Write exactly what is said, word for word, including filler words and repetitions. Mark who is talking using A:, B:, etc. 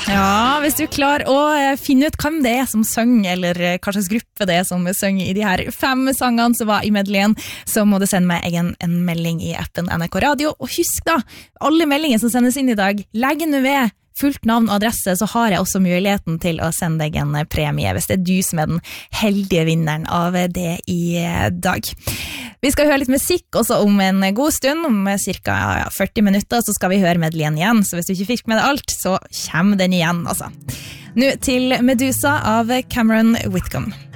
A: Ja, hvis du klarer å finne ut hvem det er som synger, eller hva slags gruppe det er som synger i de her fem sangene som var i medleyen, så må du sende meg en, en melding i appen N R K Radio. Og husk da, alle meldinger som sendes inn i dag, legg nå ved fullt navn og adresse, så har jeg også muligheten til å sende deg en premie, hvis det er du som er den heldige vinneren av det i dag. Vi skal høre litt musikk også om en god stund, om cirka førti minutter, så skal vi høre medleyen igjen, så hvis du ikke fikk med deg alt, så kommer den igjen, altså. Nå til Medusa av Cameron Whitcomb.